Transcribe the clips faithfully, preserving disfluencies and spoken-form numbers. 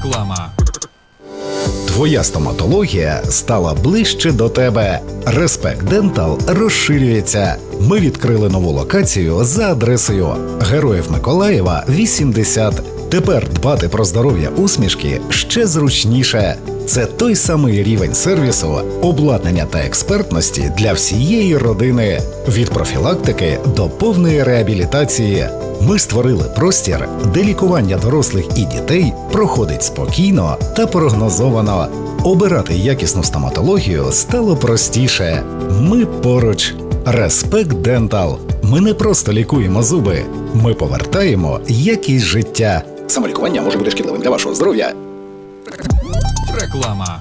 Реклама. Твоя стоматологія стала ближче до тебе. Респект Дентал розширюється. Ми відкрили нову локацію за адресою Героїв Миколаєва, вісімдесят. Тепер дбати про здоров'я усмішки ще зручніше. Це той самий рівень сервісу, обладнання та експертності для всієї родини. Від профілактики до повної реабілітації. Ми створили простір, де лікування дорослих і дітей проходить спокійно та прогнозовано. Обирати якісну стоматологію стало простіше. Ми поруч. Респект Дентал. Ми не просто лікуємо зуби. Ми повертаємо якість життя. Самолікування може бути шкідливим для вашого здоров'я. Реклама.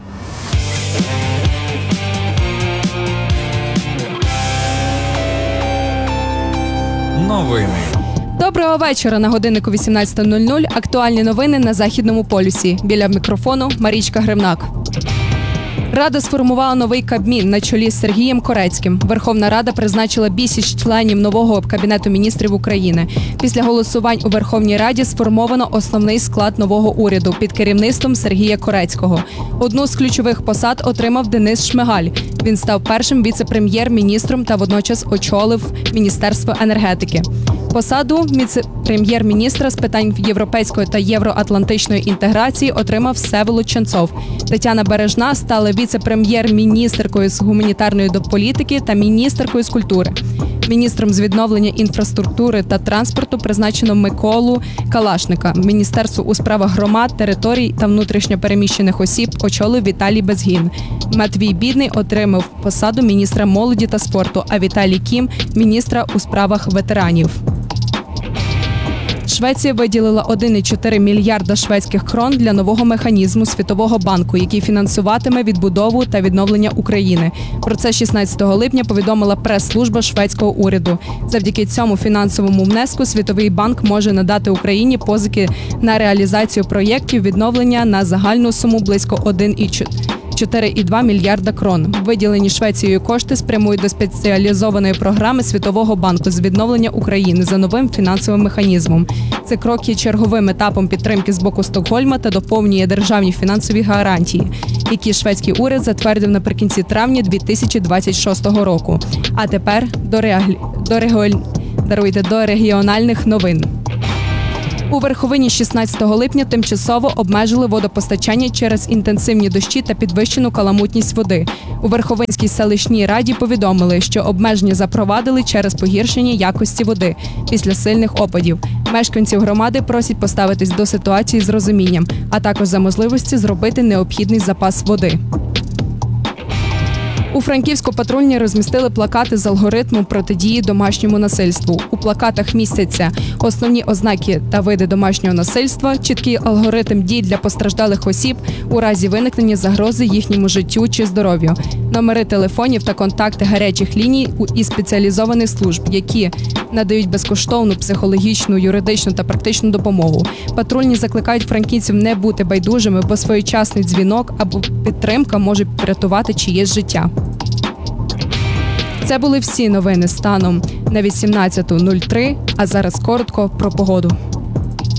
Новини. Доброго вечора. На годиннику вісімнадцята нуль нуль. Актуальні новини на Західному полюсі. Біля мікрофону Марічка Гривнак. Рада сформувала новий Кабмін на чолі з Сергієм Корецьким. Верховна Рада призначила більшість членів нового Кабінету міністрів України. Після голосувань у Верховній Раді сформовано основний склад нового уряду під керівництвом Сергія Корецького. Одну з ключових посад отримав Денис Шмигаль. Він став першим віце-прем'єр-міністром та водночас очолив Міністерство енергетики. Посаду віце-прем'єр-міністра з питань європейської та євроатлантичної інтеграції отримав Всеволод Ченцов. Тетяна Бережна стала віце-прем'єр-міністеркою з гуманітарної політики та міністеркою з культури. Міністром з відновлення інфраструктури та транспорту призначено Миколу Калашника. Міністерство у справах громад, територій та внутрішньопереміщених осіб очолив Віталій Безгін. Матвій Бідний отримав посаду міністра молоді та спорту, а Віталій Кім – міністра у справах ветеранів. Швеція виділила один цілих чотири мільярда шведських крон для нового механізму Світового банку, який фінансуватиме відбудову та відновлення України. Про це шістнадцятого липня повідомила прес-служба шведського уряду. Завдяки цьому фінансовому внеску Світовий банк може надати Україні позики на реалізацію проєктів відновлення на загальну суму близько один цілих чотири цілих два мільярда крон. Виділені Швецією кошти спрямують до спеціалізованої програми Світового банку з відновлення України за новим фінансовим механізмом. Це крок є черговим етапом підтримки з боку Стокгольма та доповнює державні фінансові гарантії, які шведський уряд затвердив наприкінці травня дві тисячі двадцять шостого року. А тепер до, реалі... до, реголь... Даруйте, до регіональних новин. У Верховині шістнадцятого липня тимчасово обмежили водопостачання через інтенсивні дощі та підвищену каламутність води. У Верховинській селищній раді повідомили, що обмеження запровадили через погіршення якості води після сильних опадів. Мешканців громади просять поставитись до ситуації з розумінням, а також за можливості зробити необхідний запас води. У Франківську патрульні розмістили плакати з алгоритмом протидії домашньому насильству. У плакатах містяться основні ознаки та види домашнього насильства, чіткий алгоритм дій для постраждалих осіб у разі виникнення загрози їхньому життю чи здоров'ю, номери телефонів та контакти гарячих ліній і спеціалізованих служб, які надають безкоштовну психологічну, юридичну та практичну допомогу. Патрульні закликають франківців не бути байдужими, бо своєчасний дзвінок або підтримка може врятувати чиєсь життя. Це були всі новини станом на вісімнадцяту нуль три, а зараз коротко про погоду.